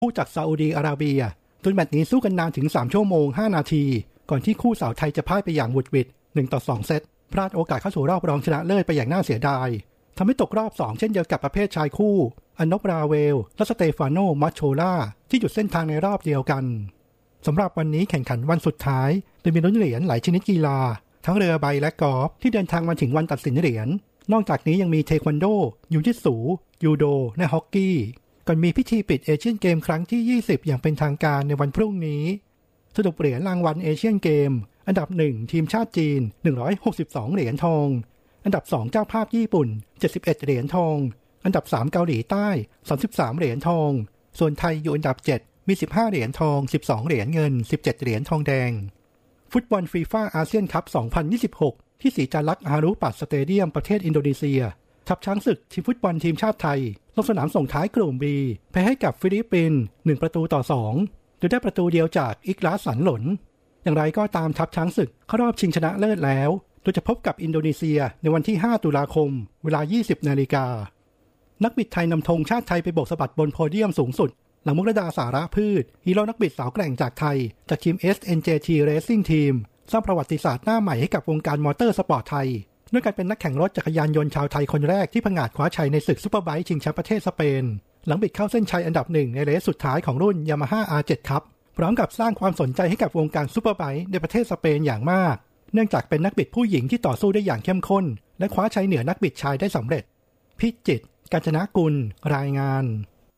คู่จากซาอุดีอาระเบียจนแมตช์นี้สู้กันนานถึง3ชั่วโมง5นาทีก่อนที่คู่สาวไทยจะพ่ายไปอย่างหวุดหวิด1-2 เซตพลาดโอกาสเข้าสู่รอบรองชนะเลิศไปอย่างน่าเสียดายทำให้ตกรอบ2เช่นเดียวกับประเภทชายคู่อันนบราเวลและสเตฟานโนมัชโชล่าที่หยุดเส้นทางในรอบเดียวกันสำหรับวันนี้แข่งขันวันสุดท้ายโดยมีลุ้นเหรียญหลายชนิดกีฬาทั้งเรือใบและกอล์ฟที่เดินทางมาถึงวันตัดสินเหรียญนอกจากนี้ยังมีเทควันโดยูจิตสุยูโดและฮอกกี้ก่อนมีพิธีปิดเอเชียนเกมครั้งที่20อย่างเป็นทางการในวันพรุ่งนี้สรุปเหรียญรางวัลเอเชียนเกมอันดับ1ทีมชาติจีน162เหรียญทองอันดับ2เจ้าภาพญี่ปุ่น71เหรียญทองอันดับ3เกาหลีใต้33เหรียญทองส่วนไทยอยู่อันดับ7มี15เหรียญทอง12เหรียญเงิน17เหรียญทองแดงฟุตบอลฟีฟ่าอาเซียนคัพ2026ที่ศรีจารักษ์ฮารุปัตสเตเดียมประเทศอินโดนีเซียทัพช้างศึกทีมฟุตบอลทีมชาติไทยลงสนามส่งท้ายกลุ่ม B แพ้ให้กับฟิลิปปินส์1-2โดยได้ประตูเดียวจากอิกลาสสันหลนอย่างไรก็ตามทัพช้างศึกเข้ารอบชิงชนะเลิศแล้วโดยจะพบกับอินโดนีเซียในวันที่5ตุลาคมเวลา 20 นาฬิกานักบิดไทยนำธงชาติไทยไปโบกสะบัดบนโพเดียมสูงสุดหลังมุกดาสาระพืชฮีโร่นักบิดสาวแกร่งจากไทยจากทีม SNJT Racing Team สร้างประวัติศาสตร์หน้าใหม่ให้กับวงการมอเตอร์สปอร์ตไทยด้วยการเป็นนักแข่งรถจักรยานยนต์ชาวไทยคนแรกที่ผงาดคว้าชัยในศึกซุปเปอร์ไบค์ชิงแชมป์ประเทศสเปนหลังบิดเข้าเส้นชัยอันดับ1ในเรสสุดท้ายของรุ่น Yamaha R7 ครับพร้อมกับสร้างความสนใจให้กับวงการซุปเปอร์ไบค์ในประเทศสเปนอย่างมากเนื่องจากเป็นนักบิดผู้หญิงที่ต่อสู้ได้อย่างเข้มข้นและคว้าชัยเหนือนักบิดชายได้สำเร็จพิจิตร กาญจนกุลรายงาน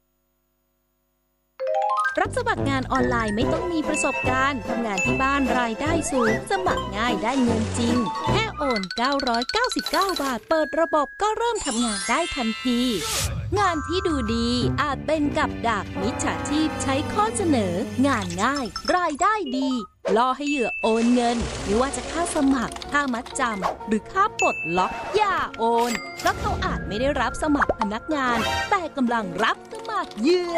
รับสมัครงานออนไลน์ไม่ต้องมีประสบการณ์ทำงานที่บ้านรายได้สูงสมัครง่ายได้เงินจริงแค่โอน999 บาทเปิดระบบก็เริ่มทำงานได้ทันทีงานที่ดูดีอาจเป็นกับดักมิจฉาชีพใช้ข้อเสนองานง่ายรายได้ดีล่อให้เหยื่อโอนเงินไม่ว่าจะค่าสมัครค่ามัดจำหรือค่าปลดล็อกอย่าโอนเพราะเขาอาจไม่ได้รับสมัครพนักงานแต่กำลังรับสมัครเหยื่อ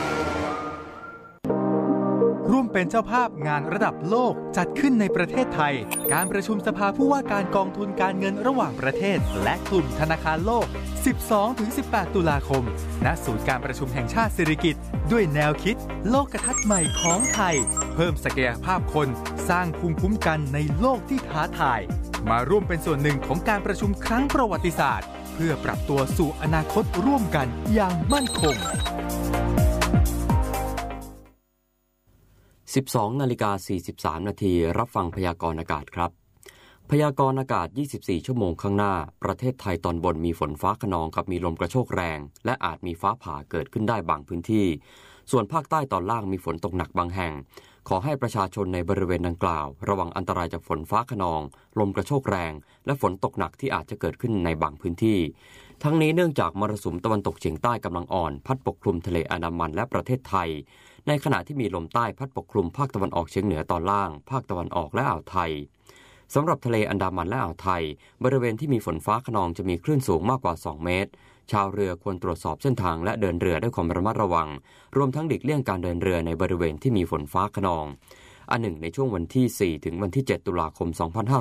ร่วมเป็นเจ้าภาพงานระดับโลกจัดขึ้นในประเทศไทยการประชุมสภาผู้ว่าการกองทุนการเงินระหว่างประเทศและกลุ่มธนาคารโลก 12-18 ตุลาคมณศูนย์การประชุมแห่งชาติสิริกิติ์ด้วยแนวคิดโลกทัศน์ใหม่ของไทยเพิ่มศักยภาพคนสร้างภูมิคุ้มกันในโลกที่ท้าทายมาร่วมเป็นส่วนหนึ่งของการประชุมครั้งประวัติศาสตร์เพื่อปรับตัวสู่อนาคตร่วมกันอย่างมั่นคง 12:43 นาทีรับฟังพยากรณ์อากาศครับพยากรณ์อากาศ24ชั่วโมงข้างหน้าประเทศไทยตอนบนมีฝนฟ้าคะนองกับมีลมกระโชกแรงและอาจมีฟ้าผ่าเกิดขึ้นได้บางพื้นที่ส่วนภาคใต้ตอนล่างมีฝนตกหนักบางแห่งขอให้ประชาชนในบริเวณดังกล่าวระวังอันตรายจากฝนฟ้าคะนองลมกระโชกแรงและฝนตกหนักที่อาจจะเกิดขึ้นในบางพื้นที่ทั้งนี้เนื่องจากมรสุมตะวันตกเฉียงใต้กำลังอ่อนพัดปกคลุมทะเลอันดามันและประเทศไทยในขณะที่มีลมใต้พัดปกคลุมภาคตะวันออกเฉียงเหนือตอนล่างภาคตะวันออกและอ่าวไทยสำหรับทะเลอันดามันและอ่าวไทยบริเวณที่มีฝนฟ้าคะนองจะมีคลื่นสูงมากกว่า2เมตรชาวเรือควรตรวจสอบเส้นทางและเดินเรือด้วยความระมัดระวังรวมทั้งหลีกเลี่ยงการเดินเรือในบริเวณที่มีฝนฟ้าคะนองอันหนึ่งในช่วงวันที่4ถึงวันที่7ตุลาคม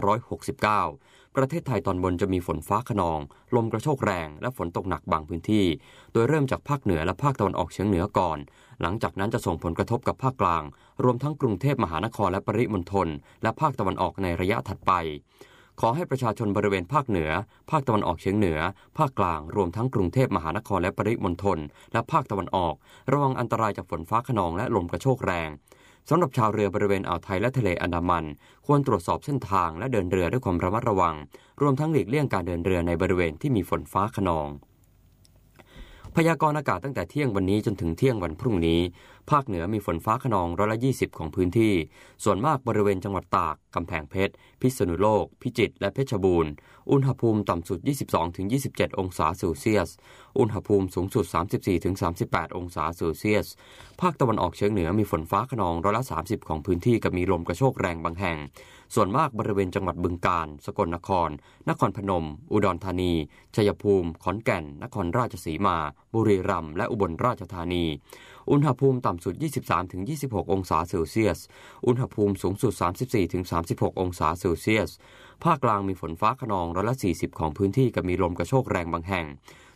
2569ประเทศไทยตอนบนจะมีฝนฟ้าคะนองลมกระโชกแรงและฝนตกหนักบางพื้นที่โดยเริ่มจากภาคเหนือและภาคตะวันออกเฉียงเหนือก่อนหลังจากนั้นจะส่งผลกระทบกับภาคกลางรวมทั้งกรุงเทพมหานครและปริมณฑลและภาคตะวันออกในระยะถัดไปขอให้ประชาชนบริเวณภาคเหนือภาคตะวันออกเฉียงเหนือภาคกลางรวมทั้งกรุงเทพมหานครและปริมณฑลและภาคตะวันออกระวังอันตรายจากฝนฟ้าคะนองและลมกระโชกแรงสำหรับชาวเรือบริเวณอ่าวไทยและทะเลอันดามันควรตรวจสอบเส้นทางและเดินเรือด้วยความระมัดระวังรวมทั้งหลีกเลี่ยงการเดินเรือในบริเวณที่มีฝนฟ้าคะนองพยากรณ์อากาศตั้งแต่เที่ยงวันนี้จนถึงเที่ยงวันพรุ่งนี้ภาคเหนือมีฝนฟ้าคะนอง120ของพื้นที่ส่วนมากบริเวณจังหวัดตากกำแพงเพชรพิษณุโลกพิจิตรและเพชรบูรณ์อุณหภูมิต่ำสุด 22-27 องศาเซลเซียสอุณหภูมิสูงสุด 34-38 องศาเซลเซียสภาคตะวันออกเฉียงเหนือมีฝนฟ้าคะนอง30%ของพื้นที่กับมีลมกระโชกแรงบางแห่งส่วนมากบริเวณจังหวัดบึงกาฬสกลนครนครพนมอุดรธานีชัยภูมิขอนแก่นนครราชสีมาบุรีรัมย์และอุบลราชธานีอุณหภูมิต่ำสุด 23-26 องศาเซลเซียสอุณหภูมิสูงสุด 34-36 องศาเซลเซียสภาคกลางมีฝนฟ้าคะนอง140ของพื้นที่กับมีลมกระโชกแรงบางแห่ง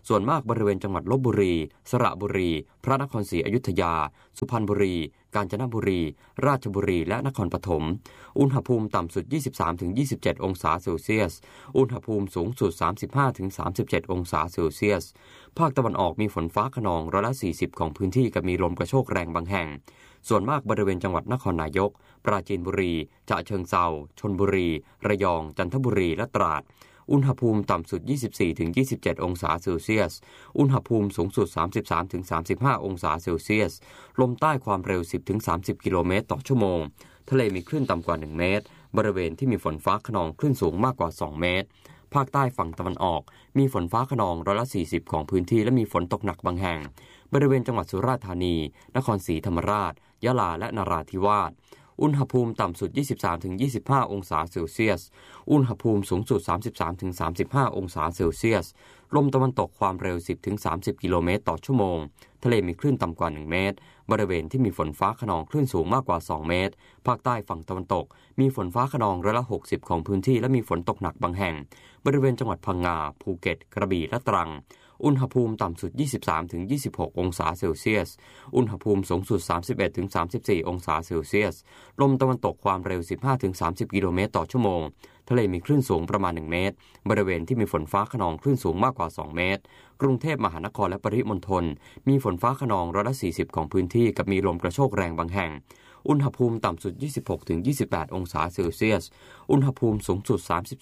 ส่วนมากบริเวณจังหวัดลพบุรีสระบุรีพระนครศรีอยุธยาสุพรรณบุรีกาญจนบุรีราชบุรีและนครปฐมอุณหภูมิต่ำสุด 23-27 องศาเซลเซียสอุณหภูมิสูงสุด 35-37 องศาเซลเซียสภาคตะวันออกมีฝนฟ้าคะนอง40%ของพื้นที่กับมีลมกระโชกแรงบางแห่งส่วนมากบริเวณจังหวัดนครนายกปราจีนบุรีฉะเชิงเทราชลบุรีระยองจันทบุรีและตราดอุณหภูมิต่ำสุด 24-27 องศาเซลเซียสอุณหภูมิสูงสุด 33-35 องศาเซลเซียสลมใต้ความเร็ว 10-30 กิโลเมตรต่อชั่วโมงทะเลมีคลื่นต่ำกว่า1เมตรบริเวณที่มีฝนฟ้าคะนองคลื่นสูงมากกว่า2เมตรภาคใต้ฝั่งตะวันออกมีฝนฟ้าคะนอง40%ของพื้นที่และมีฝนตกหนักบางแห่งบริเวณจังหวัดสุราษฎร์ธานีนครศรีธรรมราชยะลาและนราธิวาสอุณหภูมิต่ำสุด 23-25 องศาเซลเซียสอุณหภูมิสูงสุด 33-35 องศาเซลเซียสลมตะวันตกความเร็ว 10-30 กิโลเมตรต่อชั่วโมงทะเลมีคลื่นต่ำกว่า1เมตรบริเวณที่มีฝนฟ้าคะนองคลื่นสูงมากกว่า2เมตรภาคใต้ฝั่งตะวันตกมีฝนฟ้าคะนอง60%ของพื้นที่และมีฝนตกหนักบางแห่งบริเวณจังหวัดพังงาภูเก็ตกระบี่และตรังอุณหภูมิต่ำสุด 23-26 องศาเซลเซียสอุณหภูมิสูงสุด 31-34 องศาเซลเซียสลมตะวันตกความเร็ว 15-30 กิโลเมตรต่อชั่วโมงทะเลมีคลื่นสูงประมาณ1เมตรบริเวณที่มีฝนฟ้าคะนองคลื่นสูงมากกว่า2เมตรกรุงเทพมหานครและปริมณฑลมีฝนฟ้าคะนอง40%ของพื้นที่กับมีลมกระโชกแรงบางแห่งอุณหภูมิต่ำสุด 26-28 องศาเซลเซียสอุณหภูมิสูงสุด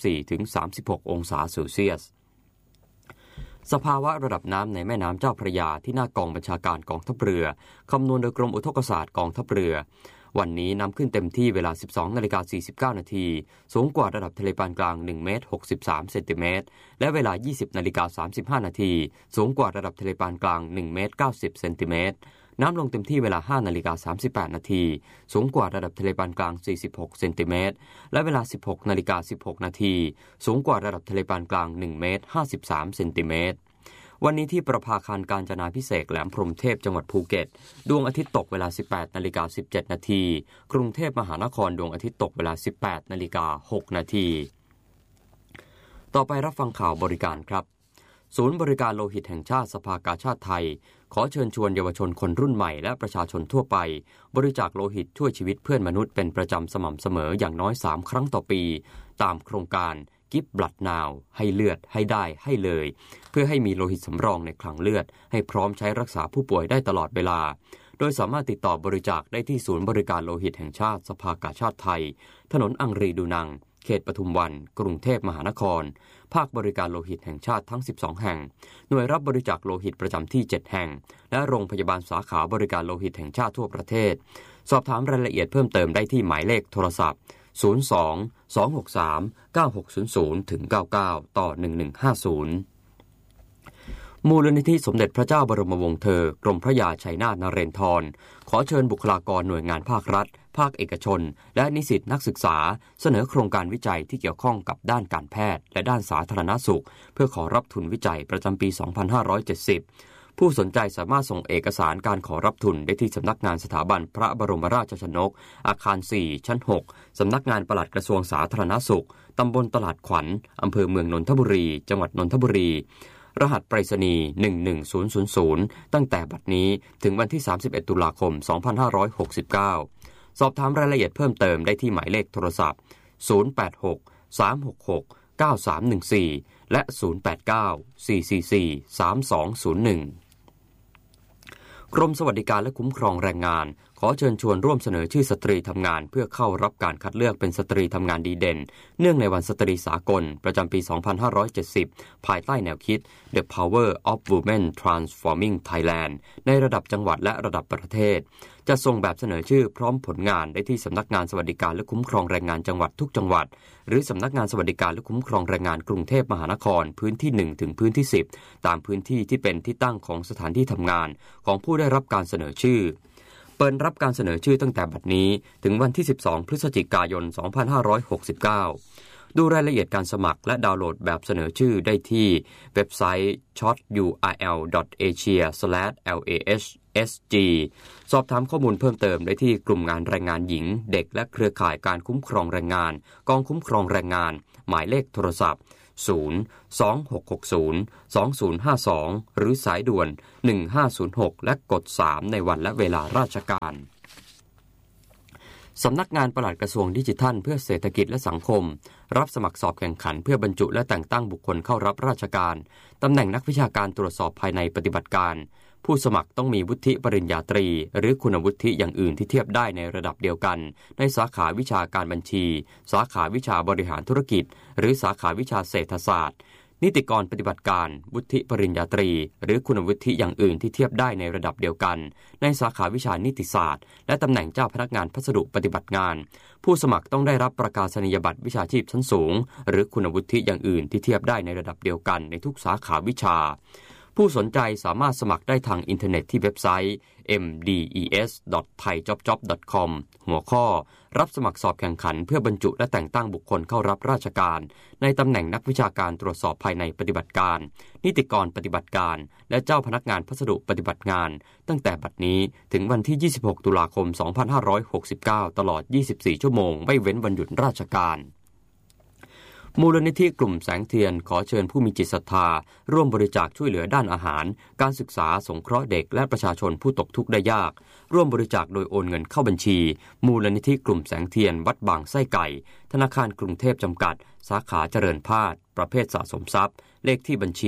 34-36 องศาเซลเซียสสภาวะระดับน้ำในแม่น้ำเจ้าพระยาที่หน้ากองบัญชาการกองทัพเรือคำนวณโดยกรมอุทกศาสตร์กองทัพเรือวันนี้น้ำขึ้นเต็มที่เวลา 12:49 น.สูงกว่าระดับทะเลปานกลาง1เมตร63เซนติเมตรและเวลา 20:35 น.สูงกว่าระดับทะเลปานกลาง1เมตร90เซนติเมตรน้ำลงเต็มที่เวลา 5:38 น.สูงกว่าระดับทะเลปานกลาง46เซนติเมตรและเวลา 16:16 น.สูงกว่าระดับทะเลปานกลาง1เมตร53เซนติเมตรวันนี้ที่ประภาคารกาญจนาภิเษกแหลมพรหมเทพจังหวัดภูเก็ตดวงอาทิตย์ตกเวลา 18:17 น.กรุงเทพมหานครดวงอาทิตย์ตกเวลา 18:06 น.ต่อไปรับฟังข่าวบริการครับศูนย์บริการโลหิตแห่งชาติสภากาชาดไทยขอเชิญชวนเยาวชนคนรุ่นใหม่และประชาชนทั่วไปบริจาคโลหิตช่วยชีวิตเพื่อนมนุษย์เป็นประจำสม่ำเสมออย่างน้อย3ครั้งต่อปีตามโครงการGive Blood Now ให้เลือดให้ได้ให้เลยเพื่อให้มีโลหิตสำรองในคลังเลือดให้พร้อมใช้รักษาผู้ป่วยได้ตลอดเวลาโดยสามารถติดต่อบริจาคได้ที่ศูนย์บริการโลหิตแห่งชาติสภากาชาดไทยถนนอังรีดูนังเขตปทุมวันกรุงเทพมหานครภาคบริการโลหิตแห่งชาติทั้ง12แห่งหน่วยรับบริจาคโลหิตประจำที่7แห่งและโรงพยาบาลสาขาบริการโลหิตแห่งชาติทั่วประเทศสอบถามรายละเอียดเพิ่มเติมได้ที่หมายเลขโทรศัพท์02-263-9600-99 ต่อ 1150มูลนิธิสมเด็จพระเจ้าบรมวงศ์เธอกรมพระยาชัยนาทนเรนทรขอเชิญบุคลากรหน่วยงานภาครัฐภาคเอกชนและนิสิตนักศึกษาเสนอโครงการวิจัยที่เกี่ยวข้องกับด้านการแพทย์และด้านสาธารณสุขเพื่อขอรับทุนวิจัยประจำปี 2570ผู้สนใจสามารถส่งเอกสารการขอรับทุนได้ที่สำนักงานสถาบันพระบรมราชชนกอาคาร4ชั้น6สำนักงานปลัดกระทรวงสาธารณสุขตำบลตลาดขวัญอำเภอเมืองนนทบุรีจังหวัดนนทบุรีรหัสไปรษณีย์11000ตั้งแต่บัดนี้ถึงวันที่31ตุลาคม2569สอบถามรายละเอียดเพิ่มเติมได้ที่หมายเลขโทรศัพท์086-366-9314และ089-444-3201กรมสวัสดิการและคุ้มครองแรงงานขอเชิญชวนร่วมเสนอชื่อสตรีทำงานเพื่อเข้ารับการคัดเลือกเป็นสตรีทำงานดีเด่นเนื่องในวันสตรีสากลประจำปี 2570 ภายใต้แนวคิด The Power of Women Transforming Thailand ในระดับจังหวัดและระดับประเทศจะส่งแบบเสนอชื่อพร้อมผลงานได้ที่สำนักงานสวัสดิการและคุ้มครองแรงงานจังหวัดทุกจังหวัดหรือสำนักงานสวัสดิการและคุ้มครองแรงงานกรุงเทพมหานครพื้นที่1ถึงพื้นที่10ตามพื้นที่ที่เป็นที่ตั้งของสถานที่ทำงานของผู้ได้รับการเสนอชื่อเปิดรับการเสนอชื่อตั้งแต่บัดนี้ถึงวันที่12พฤศจิกายน2569ดูรายละเอียดการสมัครและดาวน์โหลดแบบเสนอชื่อได้ที่เว็บไซต์ shotурl.asia/lahsg สอบถามข้อมูลเพิ่มเติมได้ที่กลุ่มงานแรงงานหญิงเด็กและเครือข่ายการคุ้มครองแรงงานกองคุ้มครองแรงงานหมายเลขโทรศัพท์ 026602052 หรือสายด่วน1506และกด3ในวันและเวลาราชการสำนักงานปลัดกระทรวงดิจิทัลเพื่อเศรษฐกิจและสังคมรับสมัครสอบแข่งขันเพื่อบรรจุและแต่งตั้งบุคคลเข้ารับราชการตำแหน่งนักวิชาการตรวจสอบภายในปฏิบัติการผู้สมัครต้องมีวุฒิปริญญาตรีหรือคุณวุฒิอย่างอื่นที่เทียบได้ในระดับเดียวกันในสาขาวิชาการบัญชีสาขาวิชาบริหารธุรกิจหรือสาขาวิชาเศรษฐศาสตร์นิติกรปฏิบัติการวุฒิปริญญาตรีหรือคุณวุฒิอย่างอื่นที่เทียบได้ในระดับเดียวกันในสาขาวิชานิติศาสตร์และตำแหน่งเจ้าพนักงานพัสดุปฏิบัติงานผู้สมัครต้องได้รับประกาศนียบัตรวิชาชีพชั้นสูงหรือคุณวุฒิอย่างอื่นที่เทียบได้ในระดับเดียวกันในทุกสาขาวิชาผู้สนใจสามารถสมัครได้ทางอินเทอร์เน็ตที่เว็บไซต์ mdes.thaijobjob.com หัวข้อรับสมัครสอบแข่งขันเพื่อบรรจุและแต่งตั้งบุคคลเข้ารับราชการในตำแหน่งนักวิชาการตรวจสอบภายในปฏิบัติการนิติกรปฏิบัติการและเจ้าพนักงานพัสดุปฏิบัติงานตั้งแต่บัดนี้ถึงวันที่26ตุลาคม2569ตลอด24ชั่วโมงไม่เว้นวันหยุดราชการมูลนิธิกลุ่มแสงเทียนขอเชิญผู้มีจิตศรัทธาร่วมบริจาคช่วยเหลือด้านอาหารการศึกษาสงเคราะห์เด็กและประชาชนผู้ตกทุกข์ได้ยากร่วมบริจาคโดยโอนเงินเข้าบัญชีมูลนิธิกลุ่มแสงเทียนวัดบางไส้ไก่ธนาคารกรุงเทพจำกัดสาขาเจริญพาสประเภทสะสมทรัพย์เลขที่บัญชี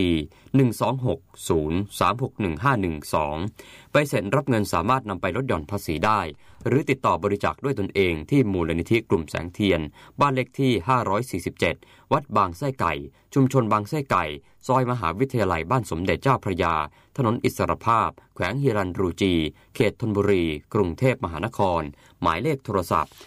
12603615512 ใบเสร็จรับเงินสามารถนำไปลดหย่อนภาษีได้หรือติดต่อบริจาคด้วยตนเองที่มูลนิธิกลุ่มแสงเทียนบ้านเลขที่547วัดบางไส้ไก่ชุมชนบางไส้ไก่ซอยมหาวิทยาลัยบ้านสมเด็จเจ้าพระยาถนนอิสรภาพแขวงฮิรัญรูจีเขตธนบุรีกรุงเทพมหานครหมายเลขโทรศัพท์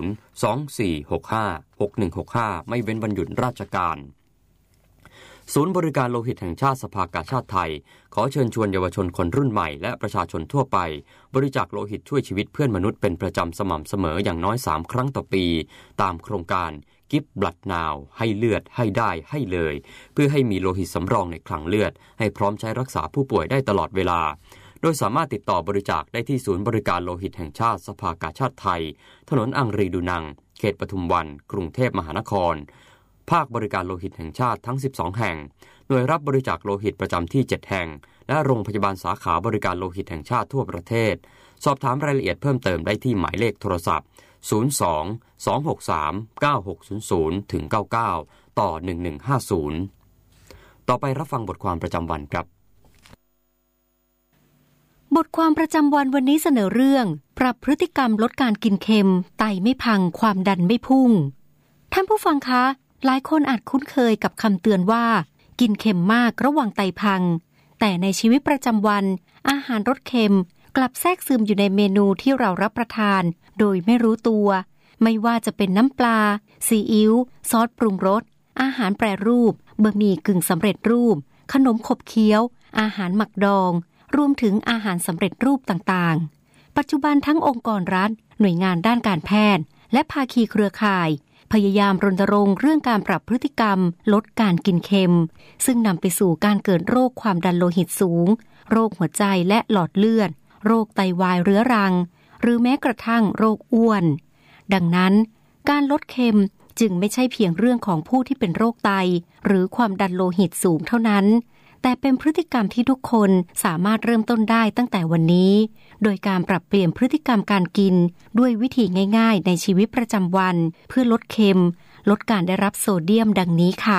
024656165ไม่เว้นวันหยุดราชการศูนย์บริการโลหิตแห่งชาติสภากาชาดไทยขอเชิญชวนเยาวชนคนรุ่นใหม่และประชาชนทั่วไปบริจาคโลหิตช่วยชีวิตเพื่อนมนุษย์เป็นประจำสม่ำเสมออย่างน้อย3ครั้งต่อปีตามโครงการGive Blood Now ให้เลือดให้ได้ให้เลยเพื่อให้มีโลหิตสำรองในคลังเลือดให้พร้อมใช้รักษาผู้ป่วยได้ตลอดเวลาโดยสามารถติดต่อบริจาคได้ที่ศูนย์บริการโลหิตแห่งชาติสภากาชาดไทยถนนอังรีดูนังเขตปทุมวันกรุงเทพมหานครภาคบริการโลหิตแห่งชาติทั้ง12แห่งหน่วยรับบริจาคโลหิตประจำที่7แห่งและโรงพยาบาลสาขาบริการโลหิตแห่งชาติทั่วประเทศสอบถามรายละเอียดเพิ่มเติมได้ที่หมายเลขโทรศัพท์02-263-9600-99 ต่อ 1150ต่อไปรับฟังบทความประจำวันครับบทความประจำวันวันนี้เสนอเรื่องปรับพฤติกรรมลดการกินเค็มไตไม่พังความดันไม่พุ่งท่านผู้ฟังคะหลายคนอาจคุ้นเคยกับคำเตือนว่ากินเค็มมากระวังไตพังแต่ในชีวิตประจำวันอาหารรสเค็มกลับแทรกซึมอยู่ในเมนูที่เรารับประทานโดยไม่รู้ตัวไม่ว่าจะเป็นน้ำปลาซีอิ๊วซอสปรุงรสอาหารแปรรูปบะหมี่กึ่งสำเร็จรูปขนมขบเคี้ยวอาหารหมักดองรวมถึงอาหารสำเร็จรูปต่างๆปัจจุบันทั้งองค์กรรัฐหน่วยงานด้านการแพทย์และภาคีเครือข่ายพยายามรณรงค์เรื่องการปรับพฤติกรรมลดการกินเค็มซึ่งนำไปสู่การเกิดโรคความดันโลหิตสูงโรคหัวใจและหลอดเลือดโรคไตวายเรื้อรังหรือแม้กระทั่งโรคอ้วนดังนั้นการลดเค็มจึงไม่ใช่เพียงเรื่องของผู้ที่เป็นโรคไตหรือความดันโลหิตสูงเท่านั้นแต่เป็นพฤติกรรมที่ทุกคนสามารถเริ่มต้นได้ตั้งแต่วันนี้โดยการปรับเปลี่ยนพฤติกรรมการกินด้วยวิธีง่ายๆในชีวิตประจำวันเพื่อลดเค็มลดการได้รับโซเดียมดังนี้ค่ะ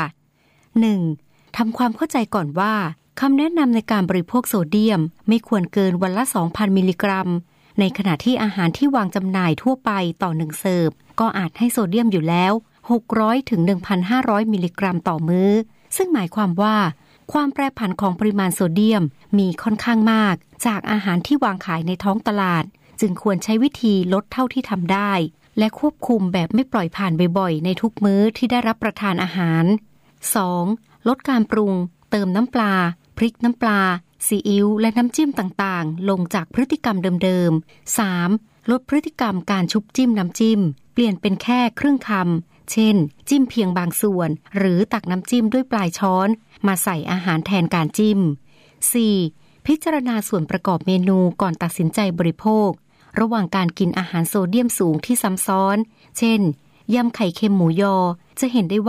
1. ทำความเข้าใจก่อนว่าคำแนะนำในการบริโภคโซเดียมไม่ควรเกินวันละ 2,000 มิลลิกรัมในขณะที่อาหารที่วางจำหน่ายทั่วไปต่อ1เสิร์ฟก็อาจให้โซเดียมอยู่แล้ว600ถึง 1,500 มิลลิกรัมต่อมื้อซึ่งหมายความว่าความแปรผันของปริมาณโซเดียมมีค่อนข้างมากจากอาหารที่วางขายในท้องตลาดจึงควรใช้วิธีลดเท่าที่ทำได้และควบคุมแบบไม่ปล่อยผ่านบ่อยๆในทุกมื้อที่ได้รับประทานอาหาร 2. ลดการปรุงเติมน้ำปลาพริกน้ำปลาซีอิ๊วและน้ำจิ้มต่างๆลงจากพฤติกรรมเดิมๆ 3. ลดพฤติกรรมการชุบจิ้มน้ำจิ้มเปลี่ยนเป็นแค่ครึ่งคำเช่นจิ้มเพียงบางส่วนหรือตักน้ำจิ้มด้วยปลายช้อนมาใส่อาหารแทนการจิ้ม 4. พิจารณาส่วนประกอบเมนูก่อนตัดสินใจบริโภคระหว่างการกินอาหารโซเดียมสูงที่ซ้ำซ้อนเช่นยำไข่เค็มหมูยอจะเห็นได้ว่า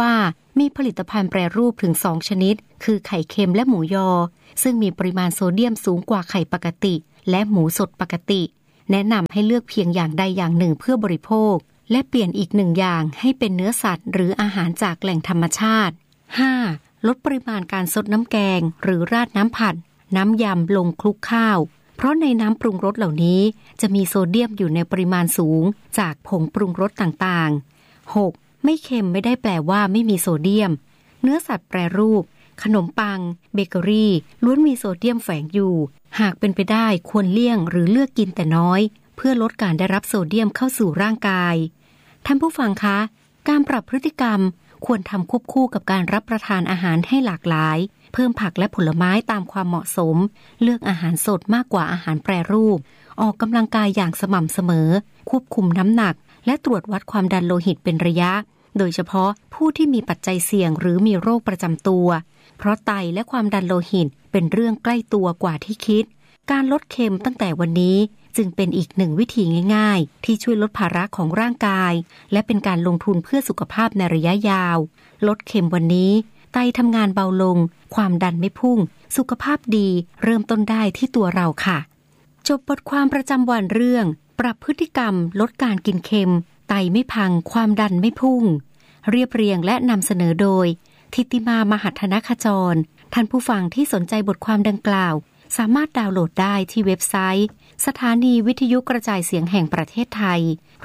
มีผลิตภัณฑ์แปรรูปถึง2ชนิดคือไข่เค็มและหมูยอซึ่งมีปริมาณโซเดียมสูงกว่าไข่ปกติและหมูสดปกติแนะนำให้เลือกเพียงอย่างใดอย่างหนึ่งเพื่อบริโภคและเปลี่ยนอีก1อย่างให้เป็นเนื้อสัตว์หรืออาหารจากแหล่งธรรมชาติ 5. ลดปริมาณการซดน้ำแกงหรือราดน้ำผัดน้ำยำลงคลุกข้าวเพราะในน้ำปรุงรสเหล่านี้จะมีโซเดียมอยู่ในปริมาณสูงจากผงปรุงรสต่างๆ 6. ไม่เค็มไม่ได้แปลว่าไม่มีโซเดียมเนื้อสัตว์แปรรูปขนมปังเบเกอรี่ล้วนมีโซเดียมแฝงอยู่หากเป็นไปได้ควรเลี่ยงหรือเลือกกินแต่น้อยเพื่อลดการได้รับโซเดียมเข้าสู่ร่างกายท่านผู้ฟังคะการปรับพฤติกรรมควรทำควบคู่กับการรับประทานอาหารให้หลากหลายเพิ่มผักและผลไม้ตามความเหมาะสมเลือกอาหารสดมากกว่าอาหารแปรรูปออกกำลังกายอย่างสม่ำเสมอควบคุมน้ำหนักและตรวจวัดความดันโลหิตเป็นระยะโดยเฉพาะผู้ที่มีปัจจัยเสี่ยงหรือมีโรคประจำตัวเพราะไตและความดันโลหิตเป็นเรื่องใกล้ตัวกว่าที่คิดการลดเค็มตั้งแต่วันนี้จึงเป็นอีกหนึ่งวิธีง่ายๆที่ช่วยลดภาระของร่างกายและเป็นการลงทุนเพื่อสุขภาพในระยะยาวลดเค็มวันนี้ไตทำงานเบาลงความดันไม่พุ่งสุขภาพดีเริ่มต้นได้ที่ตัวเราค่ะจบบทความประจำวันเรื่องปรับพฤติกรรมลดการกินเค็มไตไม่พังความดันไม่พุ่งเรียบเรียงและนำเสนอโดยทิติมามหัฒนขจรท่านผู้ฟังที่สนใจบทความดังกล่าวสามารถดาวน์โหลดได้ที่เว็บไซต์สถานีวิทยุกระจายเสียงแห่งประเทศไทย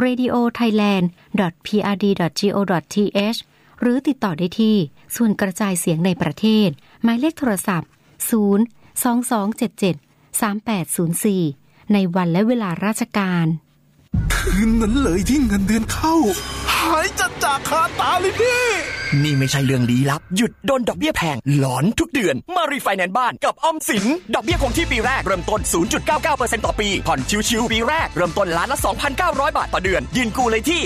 radiothailand.prd.go.th หรือติดต่อได้ที่ส่วนกระจายเสียงในประเทศหมายเลขโทรศัพท์022773804ในวันและเวลาราชการคืนนั้นเลยที่เงินเดือนเข้าหายจัดจากคาตาเลยพี่นี่ไม่ใช่เรื่องลี้ลับหยุดโดนดอกเบี้ยแพงหลอนทุกเดือนมารีไฟแนนซ์บ้านกับออมสินดอกเบี้ยคงที่ปีแรกเริ่มต้น 0.99% ต่อปีผ่อนชิวๆปีแรกเริ่มต้นล้านละ 2,900 บาทต่อเดือนยืนกู้เลยที่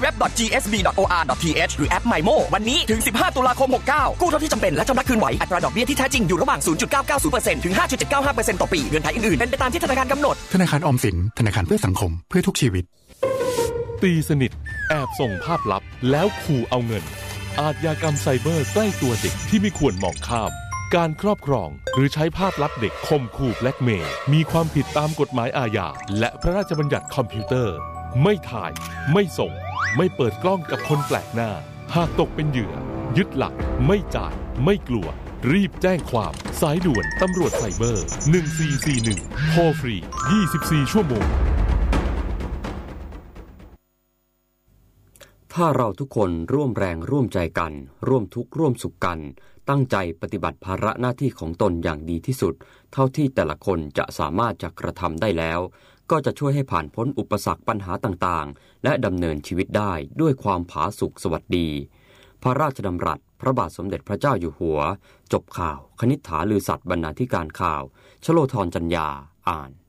www.gsb.or.th หรือแอป MyMo วันนี้ถึง15ตุลาคม69กู้เท่าที่จำเป็นและชำระคืนไหวอัตราดอกเบี้ยที่แท้จริงอยู่ระหว่าง 0.990% ถึง 5.795% ต่อปีเงื่อนไขอื่นๆเป็นไปตามที่ธนาคารกำหนดธนาคารออมสินธนาคารเพื่อสังคมเพื่อทุกชีวิตตีสนิทแอบส่งภาพลับแล้วขู่เอาเงินอาชญากรรมไซเบอร์ใกล้ตัวเด็กที่ไม่ควรมองข้ามการครอบครองหรือใช้ภาพลับเด็กข่มขู่แบล็กเมย์มีความผิดตามกฎหมายอาญาและพระราชบัญญัติคอมพิวเตอร์ไม่ถ่ายไม่ส่งไม่เปิดกล้องกับคนแปลกหน้าหากตกเป็นเหยื่อยึดหลักไม่จ่ายไม่กลัวรีบแจ้งความสายด่วนตำรวจไซเบอร์1441โทรฟรี24ชั่วโมงถ้าเราทุกคนร่วมแรงร่วมใจกันร่วมทุกข์ร่วมสุขกันตั้งใจปฏิบัติภาระหน้าที่ของตนอย่างดีที่สุดเท่าที่แต่ละคนจะสามารถจะกระทำได้แล้วก็จะช่วยให้ผ่านพ้นอุปสรรคปัญหาต่างๆและดำเนินชีวิตได้ด้วยความผาสุกสวัสดีพระราชดำรัสพระบาทสมเด็จพระเจ้าอยู่หัวจบข่าวคณิษฐาลือสัตย์บรรณาธิการข่าวชโลธรจัญญาอ่าน